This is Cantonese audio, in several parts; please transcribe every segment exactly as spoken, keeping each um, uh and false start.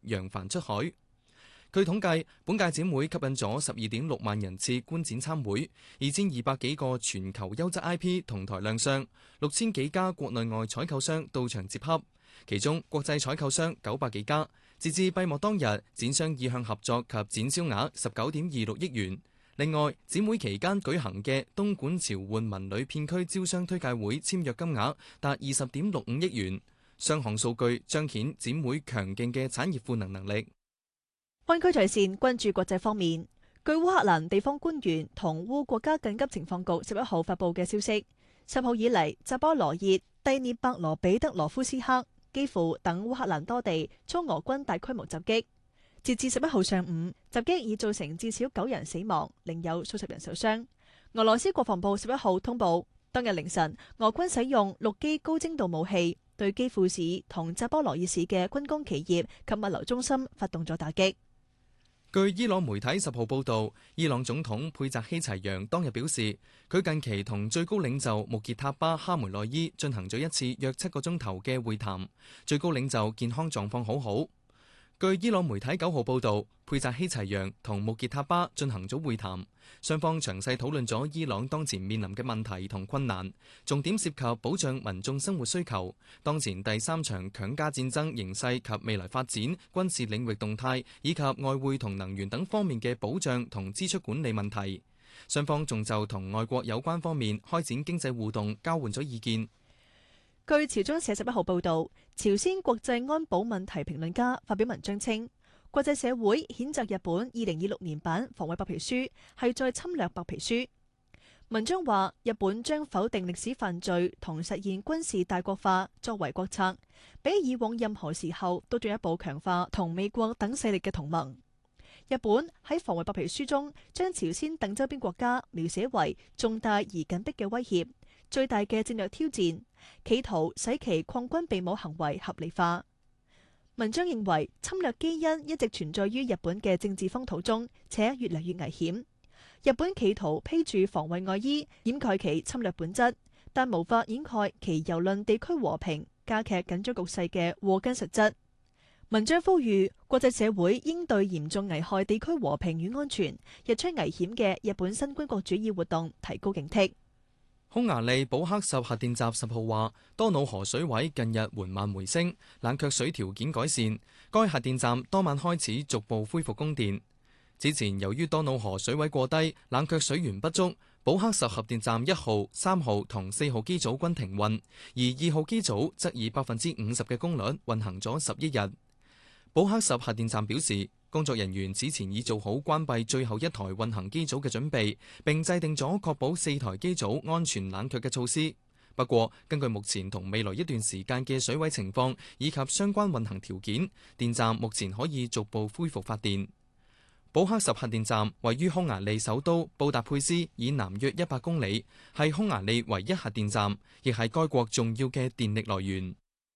揚帆出海。據統計，本屆展會吸引咗十二點六萬人次觀展參會，二千二百幾個全球優質 I P 同台亮相，六千幾家國內外採購商到場接洽，其中國際採購商九百幾家。截至閉幕當日，展商意向合作及展銷額十九點二六億元。另外，展會期間舉行嘅東莞潮玩文旅片區招商推介會簽約金額達二十點六五億元，雙項數據彰顯展會強勁嘅產業賦能能力。 灣區在線關注國際方面，據烏克蘭地方官員同烏國家緊急情況局十一號發佈嘅消息，十號以嚟，扎波羅熱、第聶伯羅彼得羅夫斯克、基輔等烏克蘭多地遭俄軍大規模襲擊。截至十一號上午，襲擊已造成至少九人死亡，另有數十人受傷。俄羅斯國防部十一號通報，當日凌晨，俄軍使用陸基高精度武器對基輔市同扎波羅熱市嘅軍工企業及物流中心發動咗打擊。 據伊朗媒體十號報導，伊朗總統佩澤希齊揚當日表示，佢近期同最高領袖穆傑塔巴哈梅內伊進行咗一次約七個鐘頭嘅會談，最高領袖健康狀況好好。據伊朗媒體九號報導，佩澤希齊揚同穆傑塔巴進行咗會談，雙方詳細討論咗伊朗當前面臨嘅問題同困難，重點涉及保障民眾生活需求、當前第三場強加戰爭形勢及未來發展、軍事領域動態以及外匯同能源等方面嘅保障同支出管理問題。雙方仲就同外國有關方面開展經濟互動交換咗意見。 據朝中社十一號報導，朝鮮國際安保問題評論家發表文章稱，國際社會譴責日本二零二六年版防衛白皮書係在侵略白皮書。文章話，日本將否定歷史犯罪同實現軍事大國化作為國策，比以往任何時候都進一步強化同美國等勢力嘅同盟。日本喺防衛白皮書中將朝鮮等周邊國家描寫為重大而緊迫嘅威脅、最大嘅戰略挑戰，企圖使其擴軍備武行為合理化。文章認為，侵略基因一直存在於日本嘅政治風土中，且越嚟越危險。日本企圖披住防衛外衣，掩蓋其侵略本質，但無法掩蓋其蹂躪地區和平、加劇緊張局勢嘅禍根實質。文章呼籲國際社會應對嚴重危害地區和平與安全、日趨危險嘅日本新軍國主義活動提高警惕。 匈牙利保克什核電站十號話，多瑙河水位近日緩慢回升，冷卻水條件改善，該核電站當晚開始逐步恢復供電。之前由於多瑙河水位過低，冷卻水源不足，保克什核電站一號、三號同四號機組均停運，而二號機組則以百分之五十嘅功率運行咗十一日。保克什核電站表示，工作人員此前已做好關閉最後一台運行機組嘅準備，並制定咗確保四台機組安全冷卻嘅措施。不過，根據目前同未來一段時間嘅水位情況以及相關運行條件，電站目前可以逐步恢復發電。保克什核電站位於匈牙利首都布達佩斯以南約一百公里，係匈牙利唯一核電站，亦係該國重要嘅電力來源。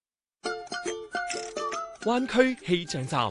灣區氣象站。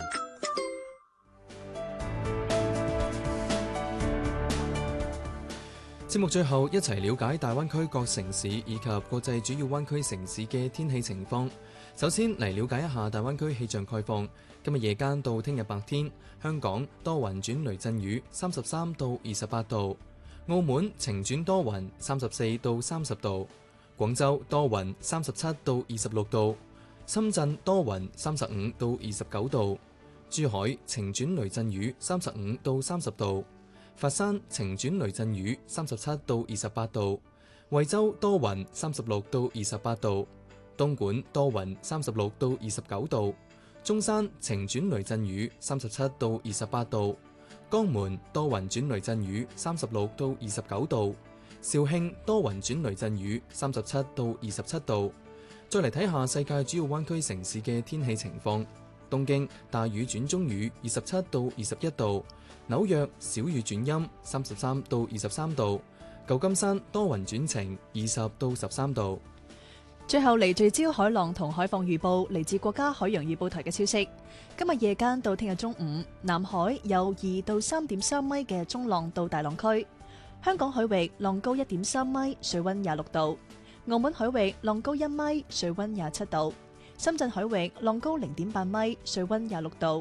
節目最後一齊了解大灣區各城市以及國際主要灣區城市嘅天氣情況。首先嚟了解一下大灣區氣象概況。今日夜間到聽日白天，香港多雲轉雷陣雨，三十三到二十八度；澳門晴轉多雲，三十四到三十度；廣州多雲，三十七到二十六度；深圳多雲，三十五到二十九度；珠海晴轉雷陣雨，三十五到三十度；佛山晴轉雷陣雨，三十七到二十八度；惠州多雲，三十六到二十八度；東莞多雲，三十六到二十九度；中山晴轉雷陣雨，三十七到二十八度；江門多雲轉雷陣雨，三十六到二十九度；肇慶多雲轉雷陣雨，三十七到二十七度。再嚟睇下世界主要灣區城市嘅天氣情況。東京大雨轉中雨，二十七到二十一度；紐約小雨轉陰，三十三到二十三度；舊金山多雲轉晴，二十到十三度。 最後嚟聚焦海浪同海況預報，嚟自國家海洋預報台嘅消息。今日夜間到聽日中午，南海有二到三點三米嘅中浪到大浪區；香港海域浪高一點三米，水溫廿六度；澳門海域浪高一米，水溫廿七度；深圳海域浪高零點八米，水溫廿六度。